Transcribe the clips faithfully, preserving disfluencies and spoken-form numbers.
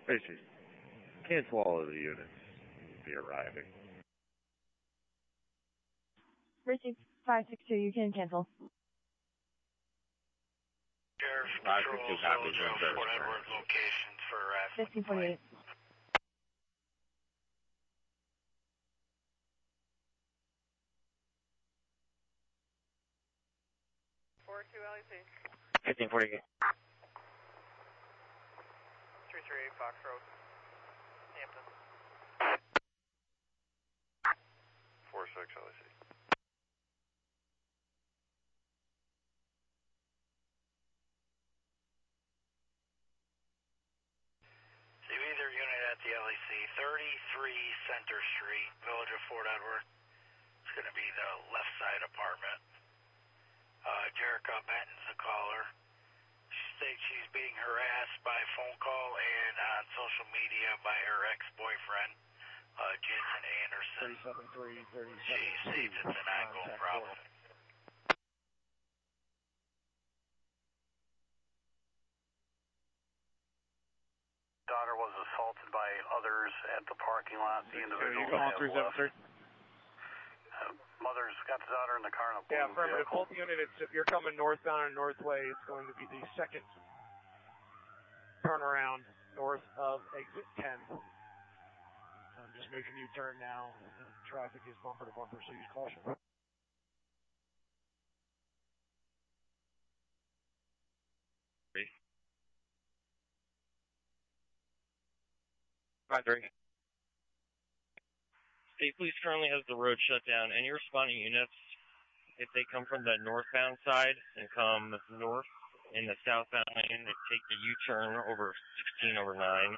Basically, cancel all of the units. You'll be arriving. Richie, five six two, you can cancel. Sheriff's Patrol, Soldier, Port Edward locations for arrest. fifteen forty-eight. four two L E C. fifteen forty-eight. three three eight Fox Road, Hampton. four six L E C. So either unit at the L E C, thirty-three Center Street, Village of Fort Edward. It's going to be the left side apartment. Uh, Jerica Benton's the caller. She states she's being harassed by phone call and on social media by her ex-boyfriend, uh, Jason Anderson. thirty-seven three, thirty-seven She states it's an ongoing problem. Daughter was assaulted by others at the parking lot. The individual have left. Uh, mother's got the daughter in the car in a Yeah, blue affirmative. vehicle. Both units, if you're coming northbound and northway, it's going to be the second turnaround north of exit ten. I'm just making you turn now. Traffic is bumper to bumper, so use caution. five three. State Police currently has the road shut down. Any responding units, if they come from the northbound side and come north in the southbound lane, they take the U-turn over sixteen over nine.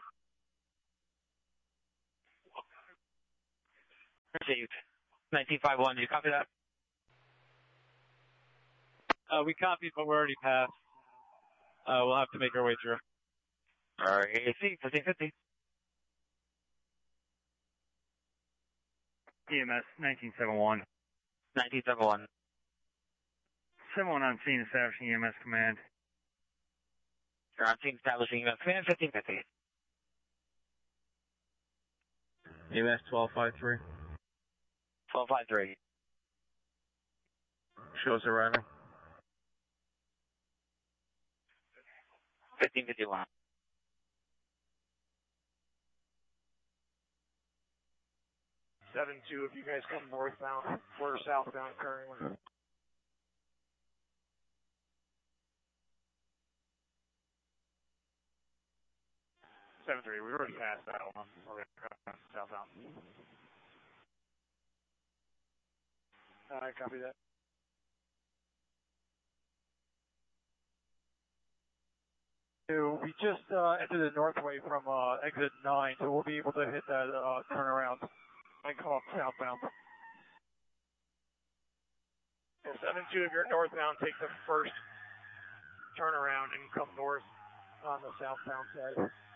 Received. nineteen five one, do you copy that? Uh, we copied, but we're already past. Uh, we'll have to make our way through. Alright, fifteen fifty. E M S nineteen seventy-one. nineteen seventy-one. seven one on scene establishing E M S command. You're on scene establishing E M S command, fifteen fifty. E M S twelve five three. twelve five three. Shows arriving. fifteen fifty-one. seven two, if you guys come northbound, we're southbound currently. seven three, we already passed that one. We're going southbound. Alright, copy that. We just uh, entered the northway from uh, exit nine, so we'll be able to hit that uh, turnaround and come up southbound. And seven two, if you're northbound, take the first turnaround and come north on the southbound side.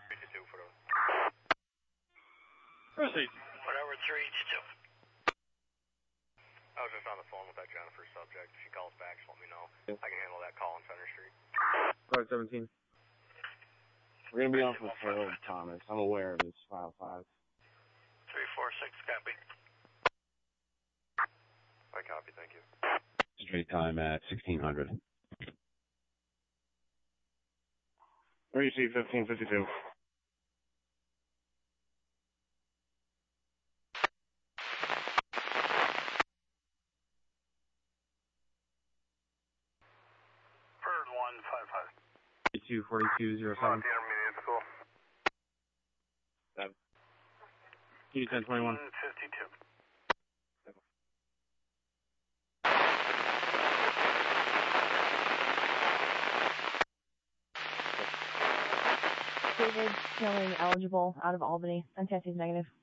Proceed. Whatever three to two. I was just on the phone with that Jennifer subject. If she calls back, just let me know. I can handle that call on Center Street. five seventeen. We're going to be on for Harold Thomas. I'm aware of this file five. three four six, copy. I copy, thank you. Straight time at sixteen hundred. Receive fifteen fifty-two. Bird one five five. two forty-two zero seven. Intermediate school. Seven. Q ten twenty-one. fifty-two. David, showing eligible out of Albany. Untested negative.